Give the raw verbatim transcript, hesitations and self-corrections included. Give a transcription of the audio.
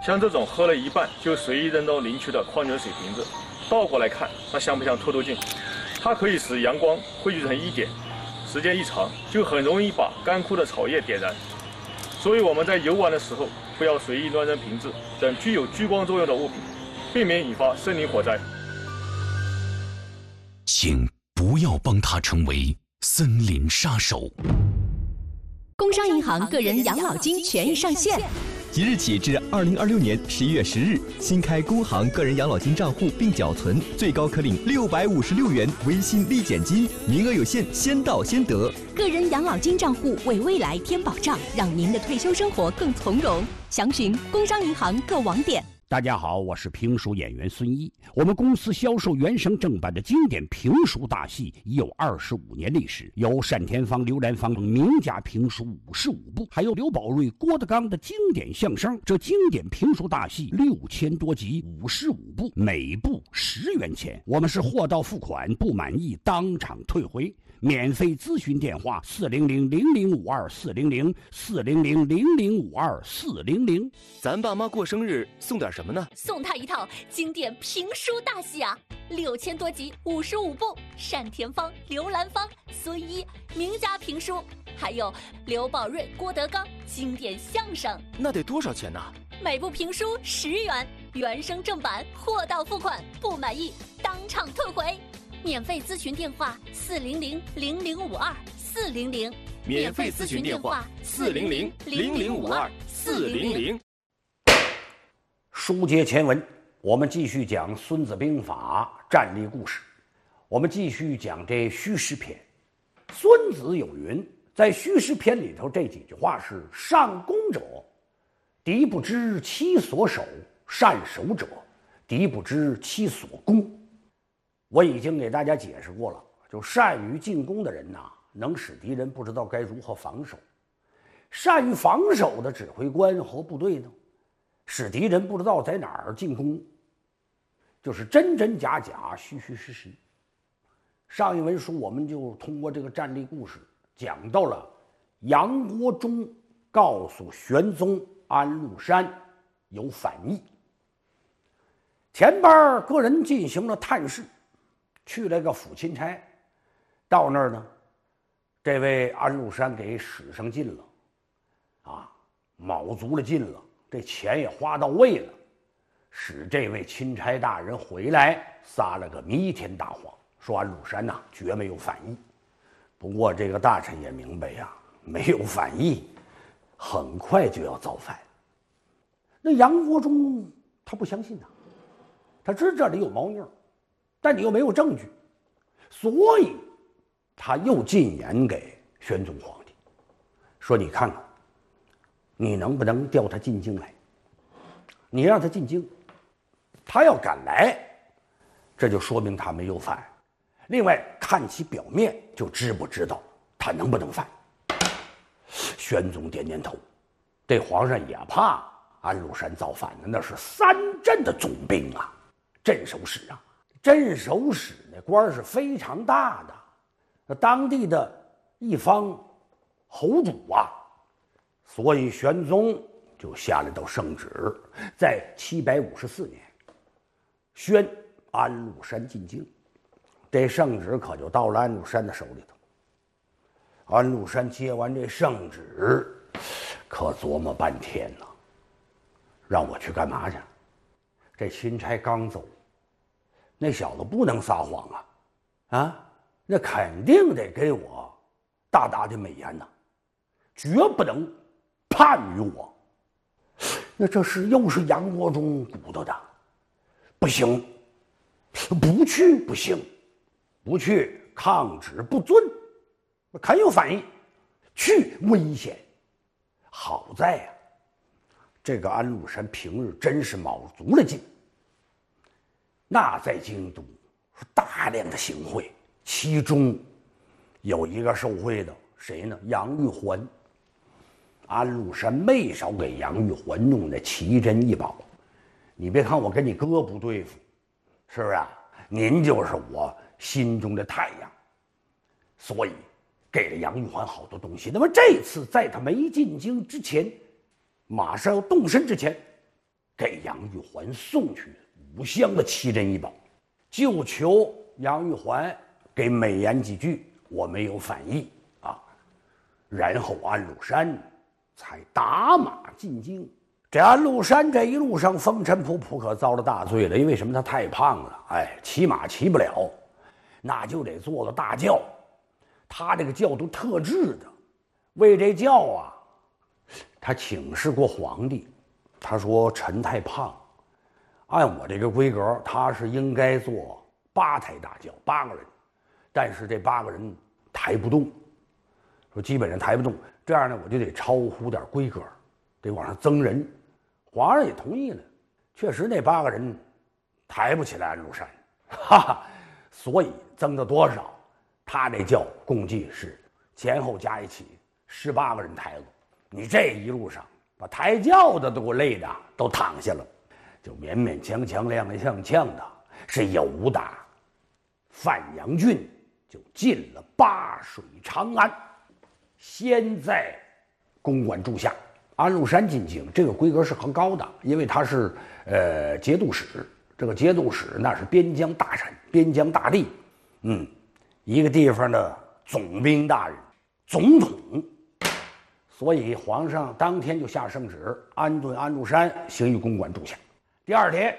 像这种喝了一半就随意扔到林区的矿泉水瓶子，倒过来看，它像不像透透镜？它可以使阳光汇聚成一点，时间一长，就很容易把干枯的草叶点燃。所以我们在游玩的时候，不要随意乱扔瓶子等具有聚光作用的物品，避免引发森林火灾。 请不要帮他成为森林杀手。 工商银行个人养老金权益上线， 即日起至二零二六年十一月十日，新开工行个人养老金账户并缴存，最高可领六百五十六元微信立减金，名额有限，先到先得。 个人养老金账户为未来添保障，让您的退休生活更从容。详询工商银行各网点。 大家好，我是评书演员孙一。我们公司销售原声正版的经典评书大戏已有二十五年历史，有单田芳、刘兰芳等名家评书五十五部，还有刘宝瑞、郭德纲的经典相声。这经典评书大戏六千多集，五十五部，每部十元钱。我们是货到付款，不满意当场退回。免费咨询电话：四零零零零五二四零零四零零零零五二四零零。 咱爸妈过生日送点什么呢？ 送他一套经典评书大戏啊，六千多集，五十五部，单田芳、刘兰芳、孙一名家评书，还有刘宝瑞、郭德纲经典相声。 那得多少钱呢？ 每部评书十元，原声正版，货到付款，不满意当场退回。免费咨询电话：四零零零零五二四零零。 免费咨询电话：四零零零零五二四零零。 书接前文，我们继续讲《孙子兵法》战例故事。我们继续讲这虚实篇。孙子有云，在虚实篇里头这几句话是：善攻者，敌不知其所守；善守者，敌不知其所攻。我已经给大家解释过了，就善于进攻的人呐、啊，能使敌人不知道该如何防守；善于防守的指挥官和部队呢，使敌人不知道在哪儿进攻，就是真真假假，虚虚实实。上一文书我们就通过这个战例故事讲到了杨国忠告诉玄宗安禄山有反意，前边个人进行了探视，去了个府钦差，到那儿呢，这位安禄山给使上劲了，啊，卯足了劲了，这钱也花到位了，使这位钦差大人回来撒了个弥天大谎，说安禄山呐、啊、绝没有反意。不过这个大臣也明白呀，没有反意，很快就要造反。那杨国忠他不相信呐、啊，他知这里有猫腻儿。但你又没有证据，所以他又进言给玄宗皇帝，说：“你看看，你能不能调他进京来？你让他进京，他要敢来，这就说明他没有反。另外，看其表面就知不知道他能不能反。”玄宗点点头，这皇上也怕安禄山造反的，那是三镇的总兵啊，镇守使啊。镇守使那官是非常大的，那当地的一方侯主啊，所以玄宗就下了道圣旨，在七百五十四年宣安禄山进京。这圣旨可就到了安禄山的手里头。安禄山接完这圣旨，可琢磨半天了，让我去干嘛去？这钦差刚走，那小子不能撒谎啊，啊，那肯定得给我大大的美言呐，绝不能叛于我。那这是又是杨国忠鼓捣的，不行，不去不行，不去抗旨不遵，肯有反应，去危险。好在呀、啊，这个安禄山平日真是卯足了劲。那在京都大量的行贿，其中有一个受贿的谁呢？杨玉环。安禄山没少给杨玉环弄的奇珍异宝。你别看我跟你哥不对付，是不是啊？您就是我心中的太阳，所以给了杨玉环好多东西。那么这次在他没进京之前，马上要动身之前， 给杨玉环送去五箱的奇珍异宝，就求杨玉环给美言几句，我没有反意啊。然后安禄山才打马进京。这安禄山这一路上风尘仆仆，可遭了大罪了。因为什么？他太胖了，哎，骑马骑不了，那就得坐个大轿。他这个轿都特制的，为这轿啊，他请示过皇帝，他说臣太胖，按我这个规格，他是应该坐八抬大轿，八个人，但是这八个人抬不动，说基本上抬不动，这样呢我就得超乎点规格，得往上增人。皇上也同意了，确实那八个人抬不起来安禄山，哈哈，所以增到多少？他这轿共计是前后加一起十八个人抬了。你这一路上把抬轿的都给我累的都躺下了，就勉勉强强踉踉跄的，是由打范阳郡就进了巴水长安，先在公馆住下。安禄山进京，这个规格是很高的，因为他是呃节度使，这个节度使那是边疆大臣，边疆大吏，嗯，一个地方的总兵大人，总统。所以皇上当天就下圣旨，安顿安禄山行于公馆住下。第二天，